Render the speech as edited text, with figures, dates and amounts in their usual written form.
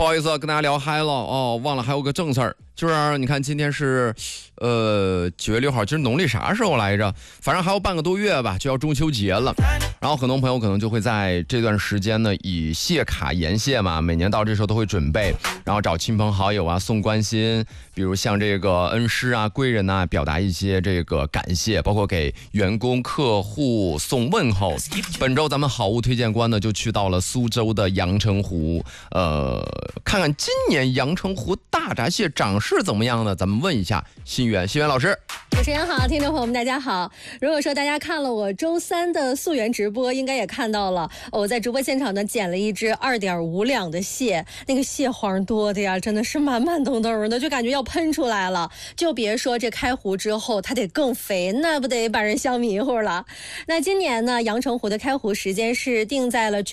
不好意思跟大家聊嗨了哦，忘了还有个正事儿，就是你看今天是9月6号，今儿农历啥时候来着？反正还有半个多月吧，就要中秋节了。然后很多朋友可能就会在这段时间呢，以谢卡言谢嘛，每年到这时候都会准备，然后找亲朋好友啊送关心，比如像这个恩师啊、贵人啊，表达一些这个感谢，包括给员工、客户送问候。本周咱们好物推荐官呢就去到了苏州的阳澄湖，看看今年阳澄湖大闸蟹涨势怎么样呢？咱们问一下新源老师。 主持人好，听众朋友们大家好。如果说大家看了我周三的溯源直播，应该也看到了，我在直播现场呢捡了一只2.5两的蟹，那个蟹黄多的呀，真的是满满登登的，就感觉要喷出来了。就别说这开湖之后它得更肥，那不得把人笑迷糊了。那今年呢，阳澄湖的开湖时间是定在了